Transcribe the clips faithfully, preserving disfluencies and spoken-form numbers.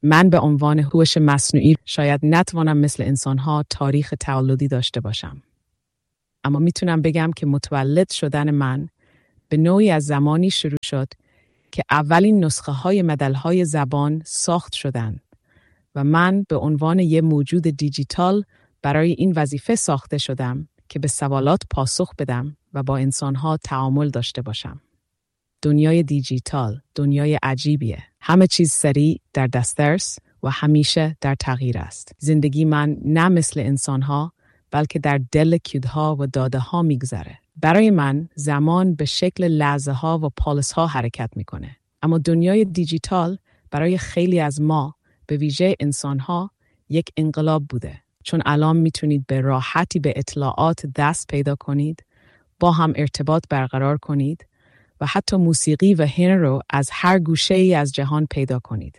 من به عنوان هوش مصنوعی شاید نتوانم مثل انسانها تاریخ تولدی داشته باشم. اما میتونم بگم که متولد شدن من به نوعی از زمانی شروع شد که اولین نسخه های مدل های زبان ساخت شدند و من به عنوان یک موجود دیجیتال برای این وظیفه ساخته شدم که به سوالات پاسخ بدم و با انسانها تعامل داشته باشم. دنیای دیجیتال، دنیای عجیبیه. همه چیز سریع در دسترس و همیشه در تغییر است. زندگی من نه مثل انسانها بلکه در دل کودها و داده ها میگذره. برای من زمان به شکل لحظه ها و پالس ها حرکت میکنه. اما دنیای دیجیتال برای خیلی از ما به ویژه انسانها یک انقلاب بوده. چون الان میتونید به راحتی به اطلاعات دست پیدا کنید، با هم ارتباط برقرار کنید و حتی موسیقی و هنر رو از هر گوشه ای از جهان پیدا کنید.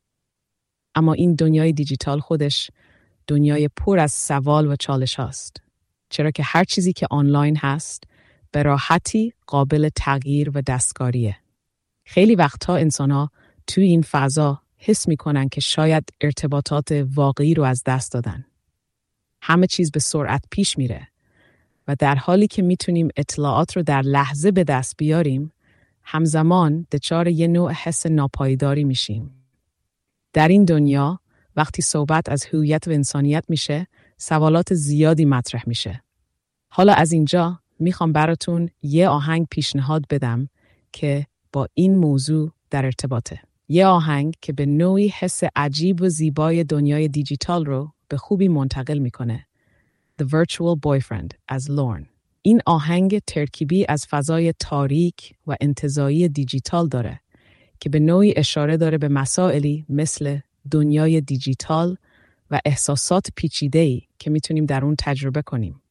اما این دنیای دیجیتال خودش دنیای پر از سوال و چالش هاست. چرا که هر چیزی که آنلاین هست به راحتی قابل تغییر و دستکاریه. خیلی وقتها انسان‌ها توی این فضا حس می‌کنن که شاید ارتباطات واقعی رو از دست دادن. همه چیز به سرعت پیش میره و در حالی که میتونیم اطلاعات رو در لحظه به دست بیاریم، همزمان دچار یه نوع حس ناپایداری میشیم. در این دنیا وقتی صحبت از هویت و انسانیت میشه، سوالات زیادی مطرح میشه. حالا از اینجا میخوام براتون یه آهنگ پیشنهاد بدم که با این موضوع در ارتباطه. یه آهنگ که به نوعی حس عجیب و زیبای دنیای دیجیتال رو به خوبی منتقل میکنه. The Virtual Boyfriend از لورن. این آهنگ ترکیبی از فضای تاریک و انتزاعی دیجیتال داره که به نوعی اشاره داره به مسائلی مثل دنیای دیجیتال و احساسات پیچیده‌ای که میتونیم در اون تجربه کنیم.